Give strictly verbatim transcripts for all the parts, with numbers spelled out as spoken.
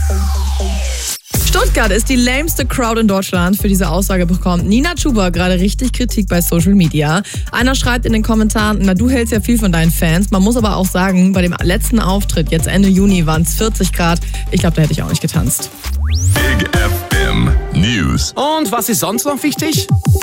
Stuttgart ist die lameste Crowd in Deutschland. Für diese Aussage bekommt Nina Chuba gerade richtig Kritik bei Social Media. Einer schreibt in den Kommentaren, na du hältst ja viel von deinen Fans. Man muss aber auch sagen, bei dem letzten Auftritt, jetzt Ende Juni, waren es vierzig Grad. Ich glaube, da hätte ich auch nicht getanzt. Big F M News. Und was ist sonst noch wichtig?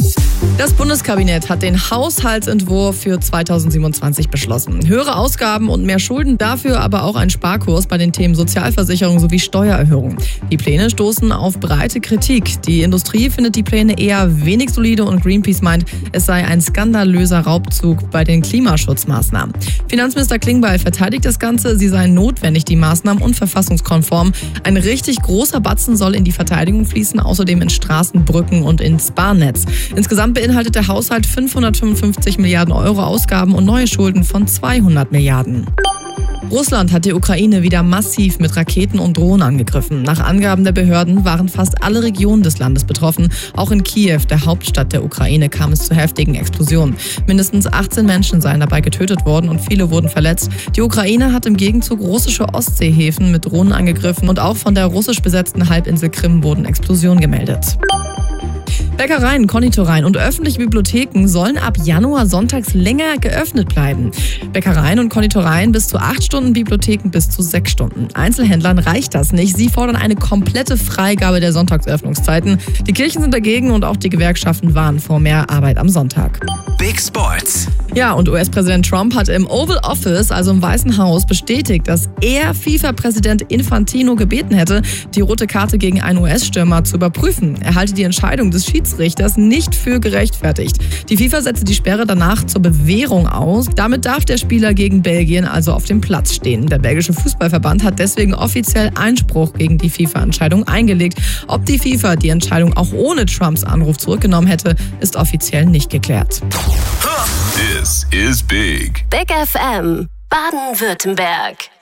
Das Bundeskabinett hat den Haushaltsentwurf für zweitausendsiebenundzwanzig beschlossen. Höhere Ausgaben und mehr Schulden, dafür aber auch ein Sparkurs bei den Themen Sozialversicherung sowie Steuererhöhung. Die Pläne stoßen auf breite Kritik. Die Industrie findet die Pläne eher wenig solide und Greenpeace meint, es sei ein skandalöser Raubzug bei den Klimaschutzmaßnahmen. Finanzminister Klingbeil verteidigt das Ganze, sie seien notwendig, die Maßnahmen, und verfassungskonform. Ein richtig großer Batzen soll in die Verteidigung fließen, außerdem in Straßen, Brücken und ins Bahnnetz. Insgesamt beinhaltet der Haushalt fünfhundertfünfundfünfzig Milliarden Euro Ausgaben und neue Schulden von zweihundert Milliarden. Russland hat die Ukraine wieder massiv mit Raketen und Drohnen angegriffen. Nach Angaben der Behörden waren fast alle Regionen des Landes betroffen. Auch in Kiew, der Hauptstadt der Ukraine, kam es zu heftigen Explosionen. Mindestens achtzehn Menschen seien dabei getötet worden und viele wurden verletzt. Die Ukraine hat im Gegenzug russische Ostseehäfen mit Drohnen angegriffen und auch von der russisch besetzten Halbinsel Krim wurden Explosionen gemeldet. Bäckereien, Konditoreien und öffentliche Bibliotheken sollen ab Januar sonntags länger geöffnet bleiben. Bäckereien und Konditoreien bis zu acht Stunden, Bibliotheken bis zu sechs Stunden. Einzelhändlern reicht das nicht. Sie fordern eine komplette Freigabe der Sonntagsöffnungszeiten. Die Kirchen sind dagegen und auch die Gewerkschaften warnen vor mehr Arbeit am Sonntag. Big Sports. Ja, und U S-Präsident Trump hat im Oval Office, also im Weißen Haus, bestätigt, dass er FIFA-Präsident Infantino gebeten hätte, die rote Karte gegen einen U S-Stürmer zu überprüfen. Er halte die Entscheidung des Schiedsrichters nicht für gerechtfertigt. Die FIFA setzte die Sperre danach zur Bewährung aus. Damit darf der Spieler gegen Belgien also auf dem Platz stehen. Der belgische Fußballverband hat deswegen offiziell Einspruch gegen die FIFA-Entscheidung eingelegt. Ob die FIFA die Entscheidung auch ohne Trumps Anruf zurückgenommen hätte, ist offiziell nicht geklärt. This is Big. Big F M Baden-Württemberg.